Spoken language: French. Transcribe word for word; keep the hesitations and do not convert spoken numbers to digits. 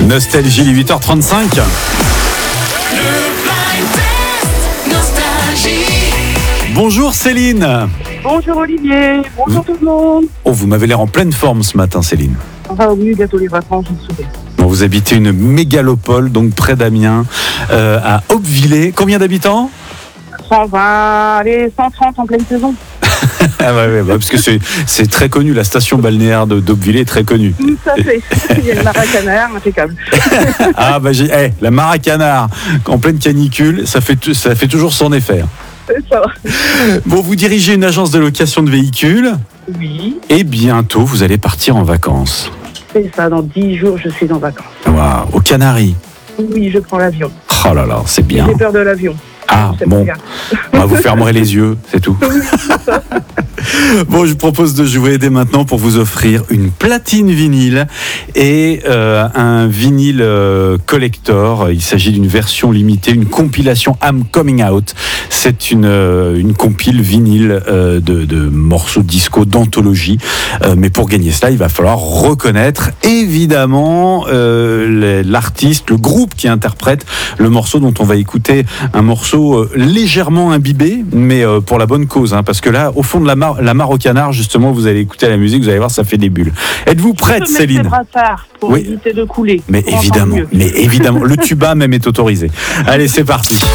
Nostalgie, les huit heures trente-cinq. Bonjour Céline. Bonjour Olivier, bonjour tout le monde. Oh, vous m'avez l'air en pleine forme ce matin, Céline. Ah oui, bientôt les vacances, je me souviens. Bon, vous habitez une mégalopole, donc près d'Amiens, euh, à Aubevilliers. Combien d'habitants ? cent vingt, allez, cent trente en pleine saison. Ah ouais, ouais, bah, parce que c'est, c'est très connu, la station balnéaire de, d'Aubevilliers est très connue. Tout à fait, il y a le Maracanard, impeccable. Ah bah j'ai, hey, la Maracanard, en pleine canicule, ça fait, ça fait toujours son effet. Ça va. Bon, vous dirigez une agence de location de véhicules Oui, et bientôt vous allez partir en vacances. c'est ça, dans dix jours je suis en vacances. Waouh, aux Canaries. Oui, je prends l'avion. Oh là là, c'est bien. J'ai peur de l'avion. Ah C'est bon, pas grave. bah, vous fermerez les yeux, c'est tout. Bon, je vous propose de jouer dès maintenant pour vous offrir une platine vinyle et euh, un vinyle euh, collector. Il s'agit d'une version limitée, une compilation I'm Coming Out. C'est une, euh, une compile vinyle euh, de, de morceaux disco d'anthologie. Euh, mais pour gagner cela, il va falloir reconnaître évidemment euh, l'artiste, le groupe qui interprète le morceau dont on va écouter un morceau euh, légèrement imbibé, mais euh, pour la bonne cause, hein, parce que là, au fond de la, mar- la mare au canard, justement, vous allez écouter la musique, vous allez voir, ça fait des bulles. Êtes-vous prête, Je peux Céline ? mettre des brassards pour Oui. éviter de couler. Mais Pour entendre évidemment, mieux. mais évidemment, le tuba même est autorisé. Allez, c'est parti.